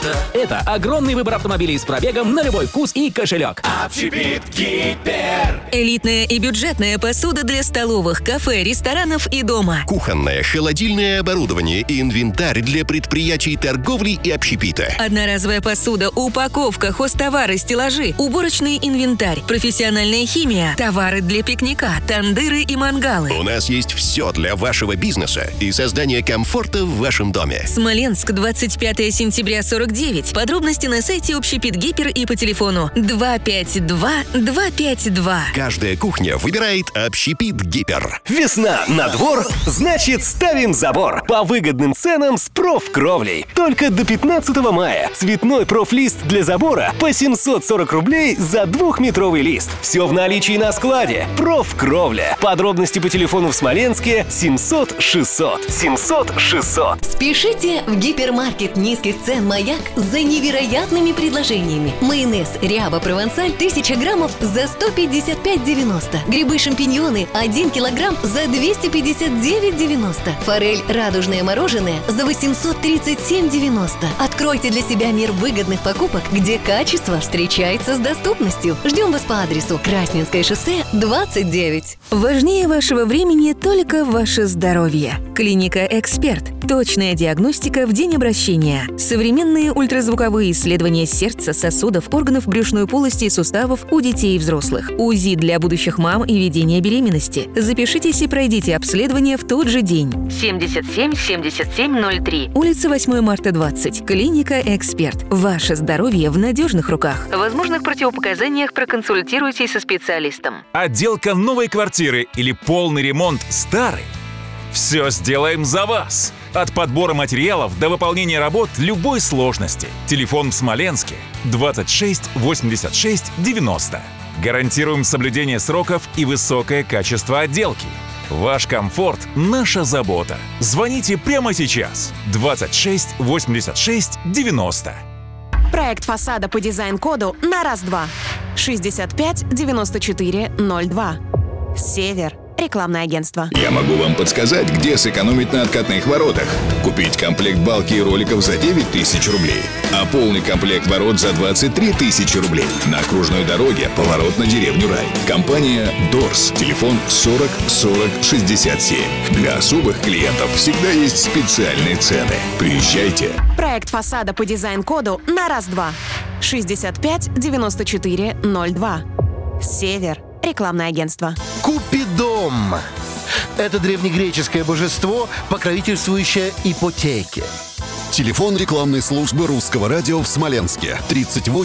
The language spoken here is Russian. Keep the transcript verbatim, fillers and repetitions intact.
просто. Это огромный выбор автомобилей с пробегом на любой вкус и кошелек. Общепит Гипер. Элитная и бюджетная посуда для столовых, кафе, ресторанов и дома. Кухонное, холодильное оборудование и инвентарь для предприятий торговли и общепита. Одноразовая посуда, упаковка, хозтовары, стеллажи, уборочный инвентарь, профессиональная химия, товары для пикника, тандыры и мангалы. У нас есть все для вашего бизнеса и создания комфорта в вашем доме. Смоленск, двадцать пятое сентября сорок девять. Подробности на сайте Общепит Гипер и по телефону два пять два два пять два. Каждая кухня выбирает Общепит Гипер. Весна на двор, значит ставим забор. По выгодным ценам с профкровлей. Только до пятнадцатого мая. Цветной профлист для забора по семьсот сорок рублей за двухметровый лист. Все в наличии на складе. Профкровля. Подробности по телефону в Смоленске семьсот шестьсот. семьсот шестьсот. Спешите в гипермаркет низких цен «Маяк» за невероятными предложениями. Майонез Ряба Провансаль тысяча граммов за сто пятьдесят пять девяносто. Грибы-шампиньоны один килограмм за двести пятьдесят девять девяносто. Форель радужное мороженое за восемьсот тридцать семь девяносто. Откройте для себя мир выгодных покупок, где качество встречается с доступностью. Ждем вас по адресу Красненское шоссе двадцать девять. Важнее вашего времени только ваше здоровье. Клиника «Эксперт». Точная диагностика в день обращения. Современные ультразвуковые исследования сердца, сосудов, органов брюшной полости и суставов у детей и взрослых. УЗИ для будущих мам и ведения беременности. Запишитесь и пройдите обследование в тот же день. семьдесят семь семьдесят семь ноль три. Улица восьмое марта двадцать. Клиника «Эксперт». Ваше здоровье в надежных руках. В возможных противопоказаниях проконсультируйтесь со специалистом. Отделка новой квартиры или полный ремонт старой? Все сделаем за вас. От подбора материалов до выполнения работ любой сложности. Телефон в Смоленске двадцать шесть восемьдесят шесть девяносто. Гарантируем соблюдение сроков и высокое качество отделки. Ваш комфорт – наша забота. Звоните прямо сейчас. двадцать шесть восемьдесят шесть девяносто. Проект фасада по дизайн-коду на раз-два. шестьдесят пять девяносто четыре ноль два. Север. Рекламное агентство. Я могу вам подсказать, где сэкономить на откатных воротах. Купить комплект балки и роликов за девять тысяч рублей, а полный комплект ворот за двадцать три тысячи рублей. На окружной дороге поворот на деревню Рай. Компания Дорс. Телефон сорок сорок шестьдесят семь. Для особых клиентов всегда есть специальные цены. Приезжайте. Проект фасада по дизайн-коду на раз-два. шестьдесят пять девяносто четыре ноль два. Север. Рекламное агентство. Купидом. Это древнегреческое божество, покровительствующее ипотеке. Телефон рекламной службы Русского радио в Смоленске тридцать восемь